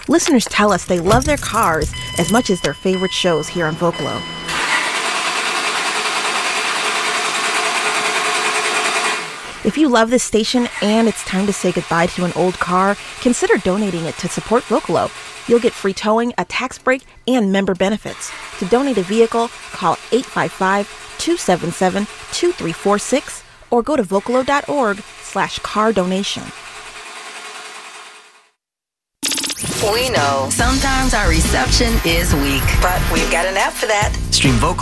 Listeners tell us they love their cars as much as their favorite shows here on Vocalo. If you love this station and it's time to say goodbye to an old car, consider donating it to support Vocalo. You'll get free towing, a tax break, and member benefits. To donate a vehicle, call 855-277-2346 or go to vocalo.org/car donation. We know sometimes our reception is weak, but we've got an app for that. Stream Vocalo